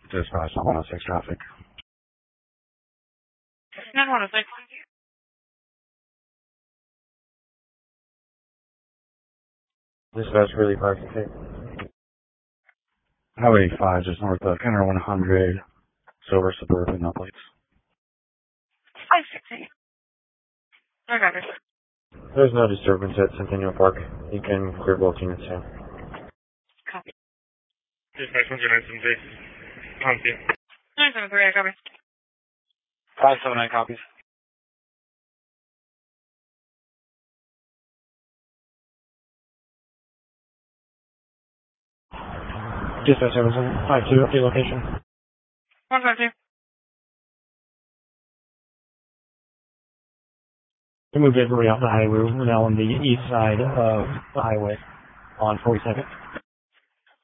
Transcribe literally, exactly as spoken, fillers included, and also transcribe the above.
Dispatch one oh six traffic. nine one oh six. Dispatch really parking tape. Highway five, just north of Counter one hundred, silver suburban, no plates. five sixty. I got it. There's no disturbance at Centennial Park. You can clear both units in. Copy. Dispatch one zero nine seven three. On scene. nine seven three, I copy. five seven nine copies. Dispatch seven seven five two, update location. one five two. We moved everybody off the highway. We're now on the east side of the highway on forty-second.